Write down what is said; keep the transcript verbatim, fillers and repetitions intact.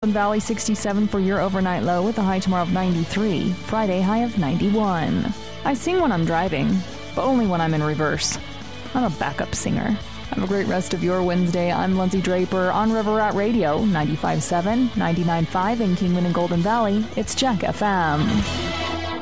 Valley sixty-seven for your overnight low with a high tomorrow of ninety-three. Friday high of ninety-one. I sing when I'm driving, but only when I'm in reverse. I'm a backup singer. Have a great rest of your Wednesday. I'm Lindsay Draper on River Rat Radio, ninety-five point seven, ninety-nine point five in Kingman and Golden Valley. It's Jack F M.